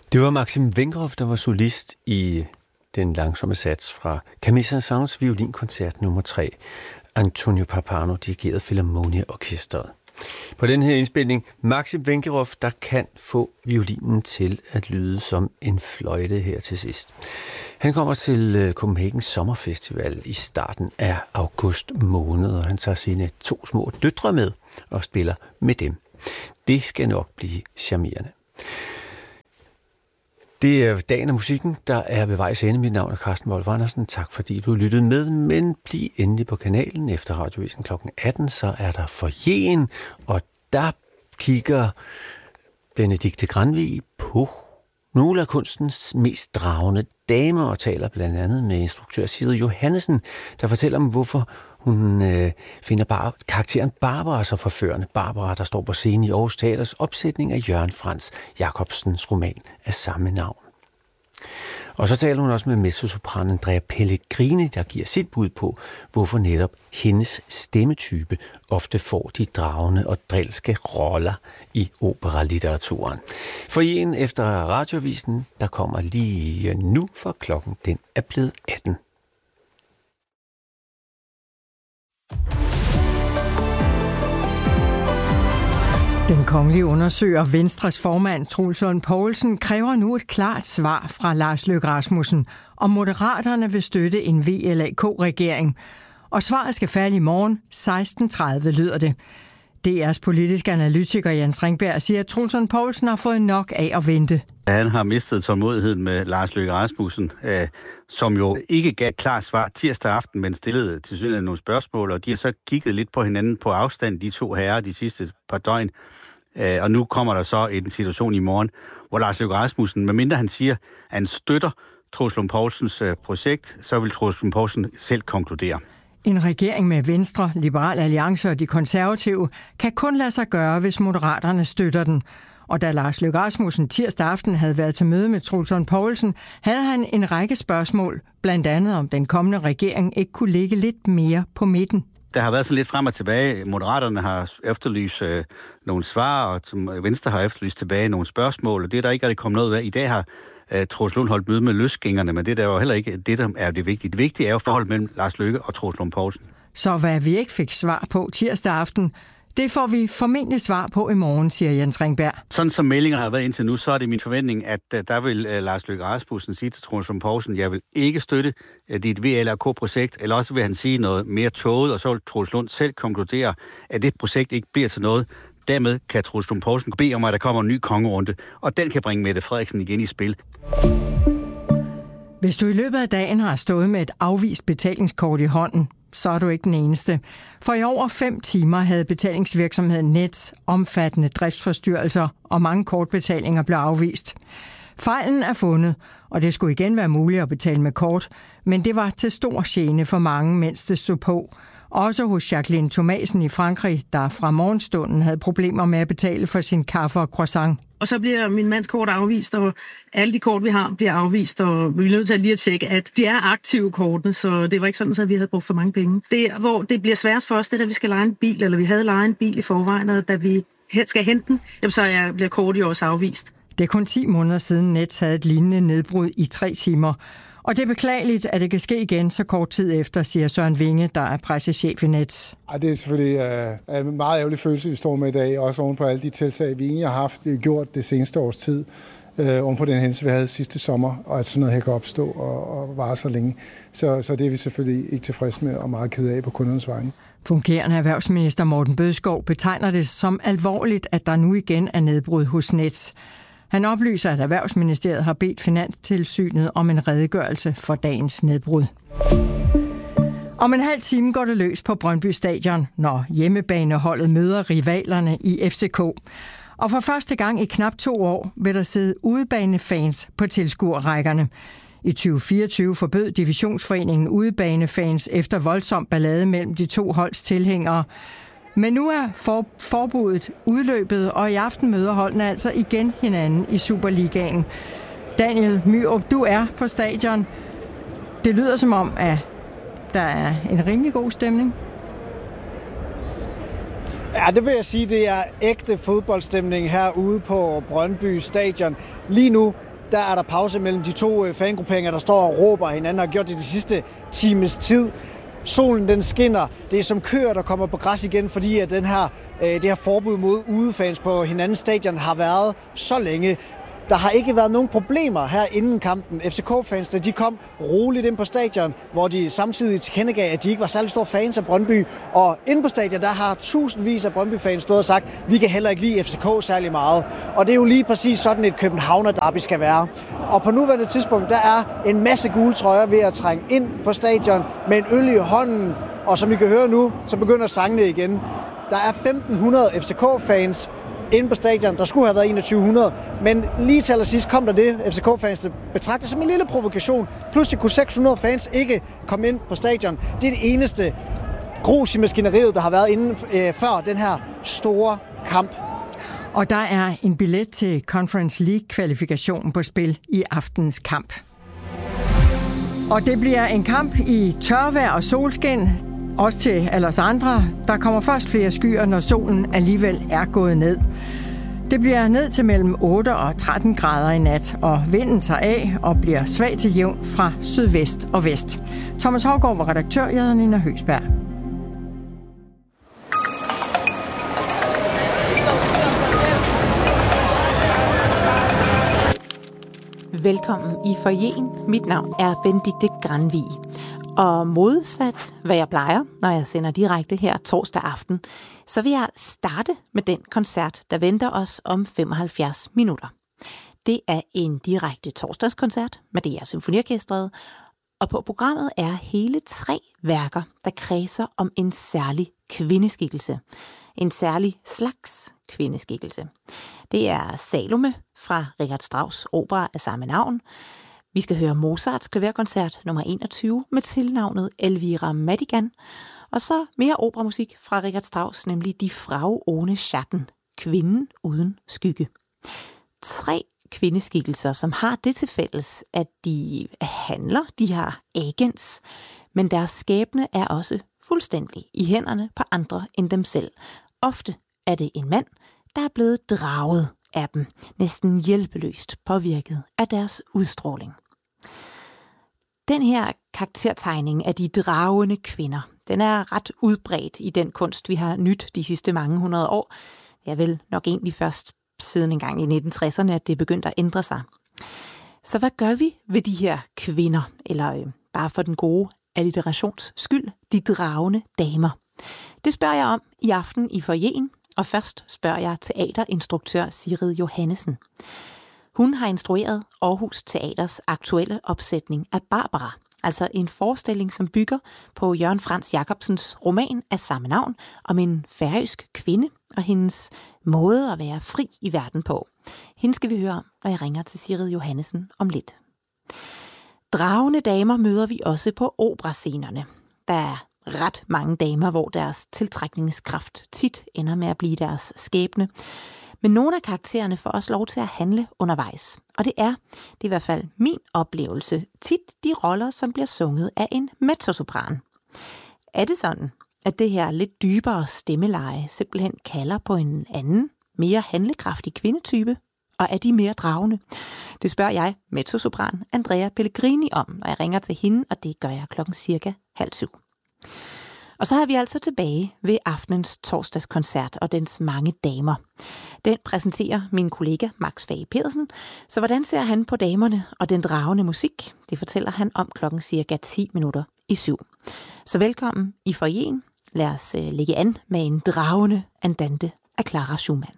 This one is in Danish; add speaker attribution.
Speaker 1: Det var Maxim Wenckhoff, der var solist i den langsomme sats fra Camille Saint-Saëns violinkoncert nummer 3. Antonio Pappano dirigerede Philharmonia Orkestret. På den her indspilning, Maxim Wenckhoff, der kan få violinen til at lyde som en fløjte her til sidst. Han kommer til Copenhagen Sommerfestival i starten af august måned, og han tager sine 2 små døtre med og spiller med dem. Det skal nok blive charmerende. Det er dagen af musikken, der er ved vejs ende. Mit navn er Carsten Wolf Andersen. Tak fordi du lyttede med, men bliv endelig på kanalen efter Radiovisen kl. 18, så er der Foyeren, og der kigger Benedikte Granvig på nogle af kunstens mest dragende damer og taler blandt andet med instruktør Sigrid Johannesen, der fortæller om, hvorfor hun finder karakteren Barbara så forførende. Barbara, der står på scenen i Aarhus Teaters opsætning af Jørgen Frans Jacobsens roman af samme navn. Og så taler hun også med mezzosopranen Andrea Pellegrini, der giver sit bud på, hvorfor netop hendes stemmetype ofte får de dragende og drilske roller i operalitteraturen. Foyeren efter Radiovisen, der kommer lige nu, for klokken den er blevet 18.
Speaker 2: Den kongelige undersøger Venstres formand Troels Lund Poulsen kræver nu et klart svar fra Lars Løkke Rasmussen, om Moderaterne vil støtte en VLAK-regering. Og svaret skal falde i morgen 16:30, lyder det. DR's politiske analytiker Jens Ringberg siger, at Troels Lund Poulsen har fået nok af at vente.
Speaker 3: Han har mistet tålmodigheden med Lars Løkke Rasmussen, som jo ikke gav et klart svar tirsdag aften, men stillede til synligheden nogle spørgsmål, og de har så kigget lidt på hinanden på afstand, de 2 herrer, de sidste par døgn. Og nu kommer der så en situation i morgen, hvor Lars Løkke Rasmussen, medmindre han siger, at han støtter Troels Lund Poulsens projekt, så vil Troels Lund Poulsen selv konkludere.
Speaker 2: En regering med Venstre, Liberal Alliance og de konservative kan kun lade sig gøre, hvis Moderaterne støtter den. Og da Lars Løkke Rasmussen tirsdag aften havde været til møde med Troels Lund Poulsen, havde han en række spørgsmål, blandt andet om den kommende regering ikke kunne ligge lidt mere på midten.
Speaker 3: Der har været sådan lidt frem og tilbage. Moderaterne har efterlyst nogle svar, og Venstre har efterlyst tilbage nogle spørgsmål, og det er der ikke rigtig kommet noget af. I dag har Troels Lund holdt møde med løsgængerne, men det er jo heller ikke det, der er det vigtige. Det vigtige er jo forholdet mellem Lars Løkke og Troels Lund Poulsen.
Speaker 2: Så hvad vi ikke fik svar på tirsdag aften, det får vi formentlig svar på i morgen, siger Jens Ringberg.
Speaker 3: Sådan som meldingerne har været indtil nu, så er det min forventning, at der vil Lars Løkke Rasmussen sige til Troels Lund Poulsen, jeg vil ikke støtte dit VLAK-projekt, eller også vil han sige noget mere tåget, og så vil Troels Lund selv konkludere, at det projekt ikke bliver til noget. Dermed kan Troels Lund Poulsen bede om, at der kommer en ny kongerunde, og den kan bringe Mette Frederiksen igen i spil.
Speaker 2: Hvis du i løbet af dagen har stået med et afvist betalingskort i hånden, så er du ikke den eneste. For i over 5 timer havde betalingsvirksomheden Nets omfattende driftsforstyrrelser, og mange kortbetalinger blev afvist. Fejlen er fundet, og det skulle igen være muligt at betale med kort, men det var til stor gene for mange, mens det stod på. Også hos Jacqueline Thomasen i Frankrig, der fra morgenstunden havde problemer med at betale for sin kaffe og croissant.
Speaker 4: Og så bliver min mands kort afvist, og alle de kort, vi har, bliver afvist, og vi er nødt til lige at tjekke, at de er aktive kortene, så det var ikke sådan, at vi havde brugt for mange penge. Det, hvor det bliver sværest for os, det er, at vi skal leje en bil, eller vi havde lejet en bil i forvejen, og da vi skal hente den, så bliver kortet jo også afvist.
Speaker 2: Det er kun 10 måneder siden Nets havde et lignende nedbrud i 3 timer. Og det er beklageligt, at det kan ske igen så kort tid efter, siger Søren Winge, der er pressechef i Nets.
Speaker 5: Det er selvfølgelig en meget ærgerlig følelse, vi står med i dag, også oven på alle de tiltag, vi egentlig har haft gjort det seneste års tid, oven på den hændelse, vi havde sidste sommer, og at sådan noget her kan opstå og vare så længe. Så det er vi selvfølgelig ikke tilfredse med og meget ked af på kundernes vegne.
Speaker 2: Fungerende erhvervsminister Morten Bødskov betegner det som alvorligt, at der nu igen er nedbrud hos Nets. Han oplyser, at Erhvervsministeriet har bedt Finanstilsynet om en redegørelse for dagens nedbrud. Om en halv time går det løs på Brøndby Stadion, når hjemmebaneholdet møder rivalerne i FCK. Og for første gang i knap 2 år vil der sidde udebanefans på tilskuerrækkerne. I 2024 forbød Divisionsforeningen udebanefans efter voldsom ballade mellem de 2 holds tilhængere. Men nu er forbuddet udløbet, og i aften møder holdene altså igen hinanden i Superligaen. Daniel Myrup, du er på stadion. Det lyder som om, at der er en rimelig god stemning.
Speaker 6: Ja, det vil jeg sige, det er ægte fodboldstemning herude på Brøndby Stadion. Lige nu, der er der pause mellem de to fangrupperinger, der står og råber hinanden og har gjort det de sidste times tid. Solen den skinner. Det er som køer, der kommer på græs igen, fordi at det her forbud mod udefans på hinandens stadion har været så længe. Der har ikke været nogen problemer her inden kampen. FCK-fansene, de kom roligt ind på stadion, hvor de samtidig tilkendegav, at de ikke var særlig store fans af Brøndby. Og inde på stadion, der har tusindvis af Brøndby-fans stået og sagt, vi kan heller ikke lide FCK særlig meget. Og det er jo lige præcis sådan et Københavner-derby skal være. Og på nuværende tidspunkt, der er en masse gule trøjer ved at trænge ind på stadion med en øl i hånden. Og som I kan høre nu, så begynder sangene igen. Der er 1500 FCK-fans inde på stadion. Der skulle have været 2100, men lige til allersidst kom der det, FCK-fans betragter som en lille provokation. Pludselig kunne 600 fans ikke komme ind på stadion. Det er det eneste grus i maskineriet, der har været inden før den her store kamp.
Speaker 2: Og der er en billet til Conference League-kvalifikationen på spil i aftens kamp. Og det bliver en kamp i tørvejr og solskin. Også til alle os andre. Der kommer først flere skyer, når solen alligevel er gået ned. Det bliver ned til mellem 8 og 13 grader i nat, og vinden tager af og bliver svag til jævn fra sydvest og vest. Thomas Haugaard var redaktør, jeg hedder Nina Høgsberg.
Speaker 7: Velkommen i foyeren. Mit navn er Benedikte Granvig. Og modsat, hvad jeg plejer, når jeg sender direkte her torsdag aften, så vil jeg starte med den koncert, der venter os om 75 minutter. Det er en direkte torsdagskoncert med DR Symfoniorkestret, og på programmet er hele 3 værker, der kredser om en særlig kvindeskikkelse. En særlig slags kvindeskikkelse. Det er Salome fra Richard Strauss' opera af samme navn. Vi skal høre Mozarts klaverkoncert nummer 21 med tilnavnet Elvira Madigan, og så mere operamusik fra Richard Strauss, nemlig Die Frau ohne Schatten, kvinden uden skygge. 3 kvindeskikkelser, som har det til fælles, at de handler, de har agens, men deres skæbne er også fuldstændig i hænderne på andre end dem selv. Ofte er det en mand, der er blevet draget af dem, næsten hjælpeløst påvirket af deres udstråling. Den her karaktertegning af de dragende kvinder, den er ret udbredt i den kunst, vi har nyt de sidste mange 100 år. Det er vel nok egentlig først siden en gang i 1960'erne, at det er begyndt at ændre sig. Så hvad gør vi ved de her kvinder, eller bare for den gode alliterations skyld, de dragende damer? Det spørger jeg om i aften i foyeren, og først spørger jeg teaterinstruktør Sigrid Johannesen. Hun har instrueret Aarhus Teaters aktuelle opsætning af Barbara, altså en forestilling, som bygger på Jørgen Frans Jacobsens roman af samme navn om en færøsk kvinde og hendes måde at være fri i verden på. Hende skal vi høre om, når jeg ringer til Sigrid Johannesen om lidt. Dragende damer møder vi også på operascenerne. Der er ret mange damer, hvor deres tiltrækningskraft tit ender med at blive deres skæbne. Men nogle af karaktererne får også lov til at handle undervejs. Og det er i hvert fald min oplevelse, tit de roller, som bliver sunget af en mezzosopran. Er det sådan, at det her lidt dybere stemmeleje simpelthen kalder på en anden, mere handlekraftig kvindetype? Og er de mere dragende? Det spørger jeg mezzosopran Andrea Pellegrini om, når jeg ringer til hende, og det gør jeg klokken cirka 6:30. Og så er vi altså tilbage ved aftenens torsdagskoncert og dens mange damer. Den præsenterer min kollega Max Fage Pedersen. Så hvordan ser han på damerne og den dragende musik? Det fortæller han om klokken cirka 6:10. Så velkommen i foyeren. Lad os lægge an med en dragende andante af Clara Schumann.